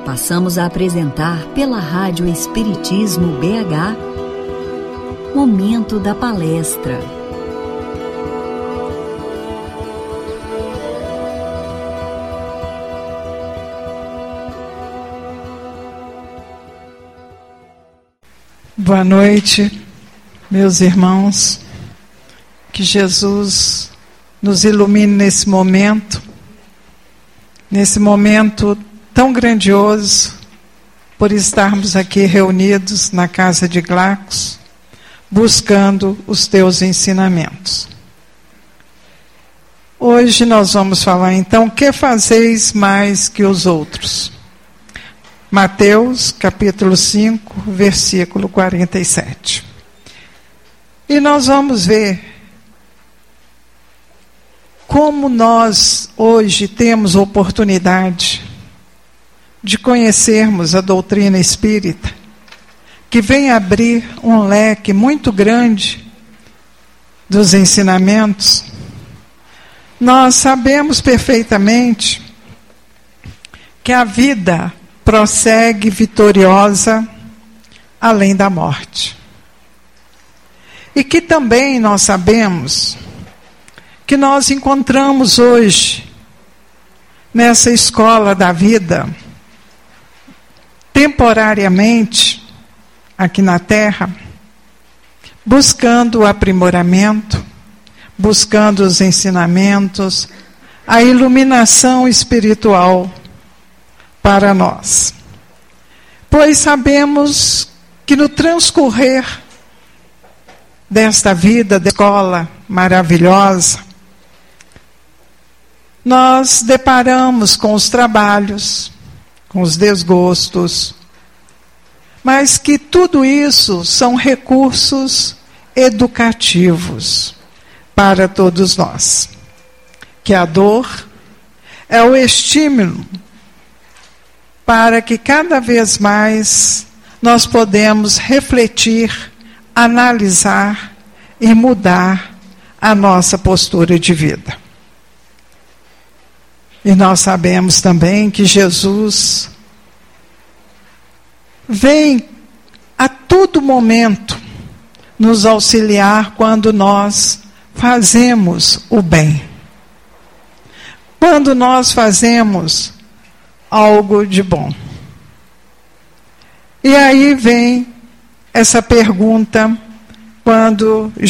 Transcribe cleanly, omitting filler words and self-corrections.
Passamos a apresentar pela Rádio Espiritismo BH, Momento da Palestra. Boa noite, meus irmãos. Que Jesus nos ilumine nesse momento tão grandioso, por estarmos aqui reunidos na casa de Glacos, buscando os teus ensinamentos. Hoje nós vamos falar então, que fazeis mais que os outros? Mateus, capítulo 5, versículo 47. E nós vamos ver como nós hoje temos oportunidade de conhecermos a doutrina espírita, que vem abrir um leque muito grande dos ensinamentos. Nós sabemos perfeitamente que a vida prossegue vitoriosa além da morte. E que também nós sabemos que nós encontramos hoje, nessa escola da vida, temporariamente, aqui na Terra, buscando o aprimoramento, buscando os ensinamentos, a iluminação espiritual para nós. Pois sabemos que no transcorrer desta vida, da escola maravilhosa, nós deparamos com os trabalhos, com os desgostos, mas que tudo isso são recursos educativos para todos nós. Que a dor é o estímulo para que cada vez mais nós podemos refletir, analisar e mudar a nossa postura de vida. E nós sabemos também que Jesus vem a todo momento nos auxiliar quando nós fazemos o bem. Quando nós fazemos algo de bom. E aí vem essa pergunta, quando